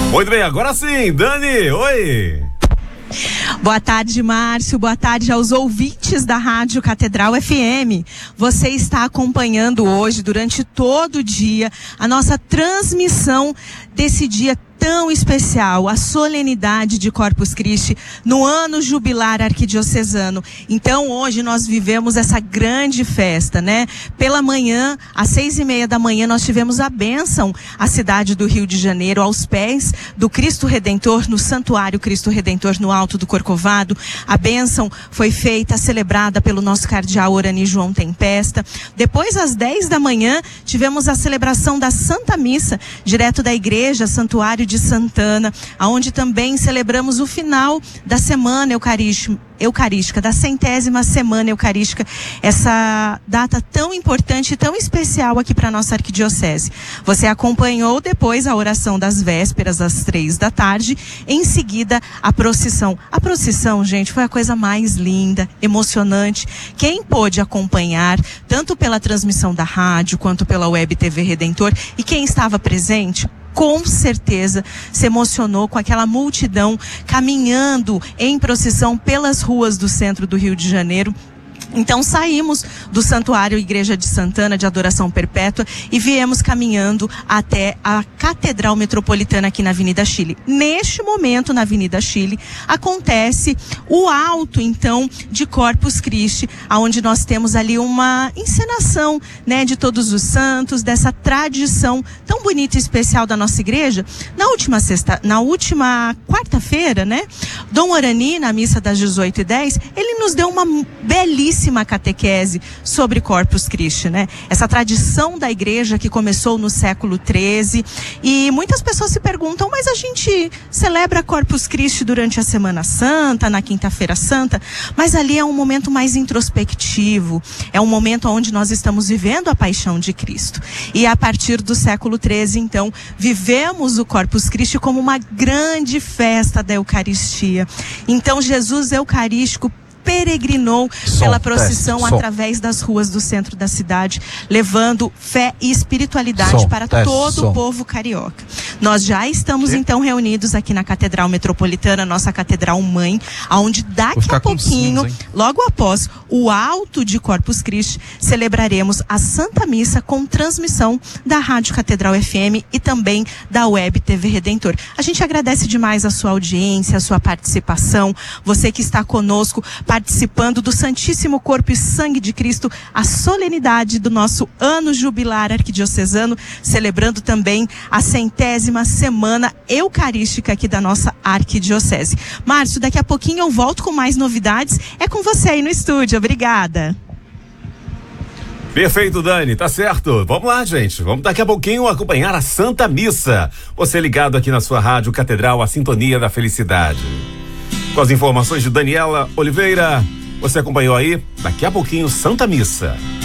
Muito bem, agora sim, Dani, oi! Boa tarde, Márcio. Boa tarde aos ouvintes da Rádio Catedral FM. Você está acompanhando hoje, durante todo o dia, a nossa transmissão desse dia tão especial, a solenidade de Corpus Christi no ano jubilar arquidiocesano. Então hoje nós vivemos essa grande festa, né? Pela manhã, às 6:30 da manhã, nós tivemos a bênção à cidade do Rio de Janeiro, aos pés do Cristo Redentor, no Santuário Cristo Redentor, no Alto do Corcovado. A bênção foi feita, celebrada pelo nosso cardeal Orani João Tempesta. Depois, às 10 da manhã, tivemos a celebração da Santa Missa, direto da igreja Santuário de Santana, aonde também celebramos o final da semana eucarística, da 100ª semana eucarística, essa data tão importante e tão especial aqui para nossa arquidiocese. Você acompanhou depois a oração das vésperas às 3 da tarde, em seguida a procissão. A procissão, gente, foi a coisa mais linda, emocionante. Quem pôde acompanhar, tanto pela transmissão da rádio quanto pela Web TV Redentor, e quem estava presente, com certeza se emocionou com aquela multidão caminhando em procissão pelas ruas do centro do Rio de Janeiro. Então saímos do Santuário Igreja de Santana de Adoração Perpétua e viemos caminhando até a Catedral Metropolitana aqui na Avenida Chile. Neste momento, na Avenida Chile, acontece o alto, então, de Corpus Christi, onde nós temos ali uma encenação, né, de todos os santos, dessa tradição tão bonita e especial da nossa igreja. Na última quarta-feira, né, Dom Orani, na missa das 18h10, ele nos deu uma belíssima catequese sobre Corpus Christi, né? Essa tradição da igreja que começou no século XIII, e muitas pessoas se perguntam, mas a gente celebra Corpus Christi durante a Semana Santa, na Quinta-feira Santa, mas ali é um momento mais introspectivo, é um momento onde nós estamos vivendo a paixão de Cristo. E a partir do século XIII, então, vivemos o Corpus Christi como uma grande festa da Eucaristia. Então, Jesus Eucarístico peregrinou pela procissão através das ruas do centro da cidade, levando fé e espiritualidade para todo o povo carioca. Nós já estamos então reunidos aqui na Catedral Metropolitana, nossa Catedral Mãe, onde daqui a pouquinho, logo após o alto de Corpus Christi, celebraremos a Santa Missa com transmissão da Rádio Catedral FM e também da Web TV Redentor. A gente agradece demais a sua audiência, a sua participação, você que está conosco participando do Santíssimo Corpo e Sangue de Cristo, a solenidade do nosso ano jubilar arquidiocesano, celebrando também a 100ª semana eucarística aqui da nossa arquidiocese. Márcio, daqui a pouquinho eu volto com mais novidades. É com você aí no estúdio. Obrigada. Perfeito, Dani, tá certo. Vamos lá, gente. Vamos daqui a pouquinho acompanhar a Santa Missa. Você ligado aqui na sua Rádio Catedral, a sintonia da felicidade. Com as informações de Daniela Oliveira, você acompanhou aí? Daqui a pouquinho, Santa Missa.